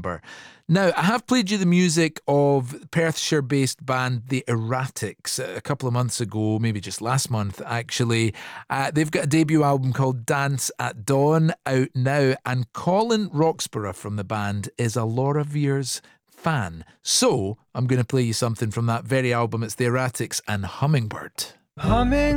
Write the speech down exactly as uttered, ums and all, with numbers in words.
number. Now, I have played you the music of Perthshire-based band The Erratics a couple of months ago, maybe just last month, actually. Uh, they've got a debut album called Dance at Dawn out now, and Colin Roxburgh from the band is a Laura Veirs fan. So, I'm going to play you something from that very album. It's The Erratics and Hummingbird. Humming